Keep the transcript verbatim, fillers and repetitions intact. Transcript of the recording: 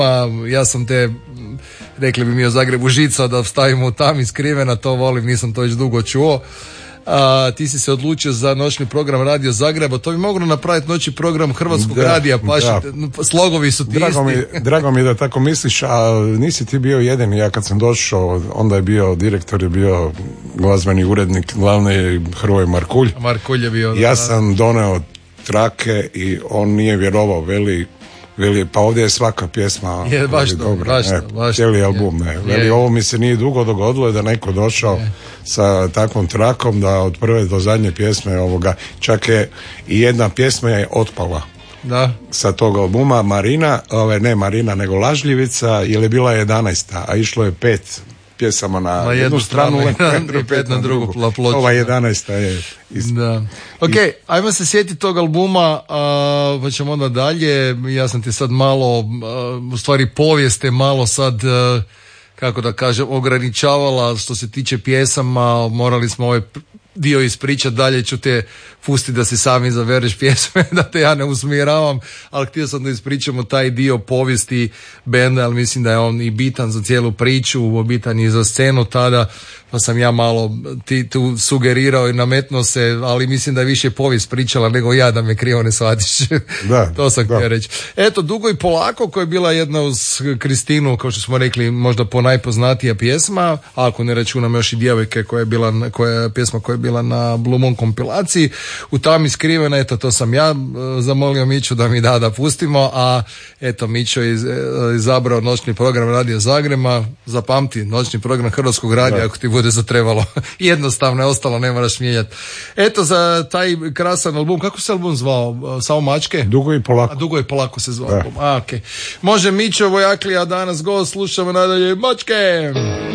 Ja sam te, rekli bi mi o Zagrebu, žicao da stavimo u Tami skrivena, to volim, nisam to već dugo čuo. A, ti si se odlučio za noćni program Radio Zagreba, to bi moglo napraviti noćni program Hrvatskog da, radija, pa da. Slogovi su ti drago isti. Mi, drago mi da tako misliš, a nisi ti bio jedini. Ja kad sam došao, onda je bio direktor, je bio glazbeni urednik glavni Hrvoje Markulj. Markulj je bio. Ja da. sam doneo trake i on nije vjerovao, veli Veli, pa ovdje je svaka pjesma je, baš to, dobra, baš ne, to, baš cijeli je, album, ne. Veli, je. Ovo mi se nije dugo dogodilo da neko došao je. sa takvom trakom da od prve do zadnje pjesme ovoga, čak je i jedna pjesma je otpala. Da. Sa tog albuma Marina, ove, ne Marina, nego Lažljivica, jer je bila jedanaesta, a išlo je pet pjesama na, na jednu, jednu stranu, stranu i pet na drugu ploču. Ova jedanaesta je ist... da. Ok, ajmo se sjetiti tog albuma, a, pa ćemo onda dalje. Ja sam ti sad malo, a, u stvari povijest je malo sad, a, kako da kažem, ograničavala što se tiče pjesama. Morali smo ovaj dio ispričati, dalje ću te pustiti da si sami izabereš pjesme, da te ja ne usmjeravam, ali htio sam da ispričamo taj dio povijesti benda, ali mislim da je on i bitan za cijelu priču, bitan i za scenu tada, pa sam ja malo ti tu sugerirao i nametnuo se, ali mislim da je više povijest pričala nego ja, da me krivo ne shvatiš. Da, to sam da. htio reći. Eto, Dugo i polako, koja je bila jedna uz Kristinu, kao što smo rekli, možda po najpoznatija pjesma, ako ne računam još i Djevojke, koja je bila, koja je pjesma koja je bila na Blue Moon kompilaciji. U Tami skrivena, eto, to sam ja zamolio Miću da mi da da pustimo, a eto, Mićo je izabrao noćni program Radio Zagreba. Zapamti, noćni program Hrvatskog radija, da. Ako ti bude zatrebalo. Jednostavno je ostalo, ne moraš mijenjati. Eto, za taj krasan album, kako se album zvao? Samo mačke? Dugo i polako. A, Dugo i polako se zvao album. A, okej. Okay. Može Mićo Vojaklija danas gost, slušamo nadalje Mačke!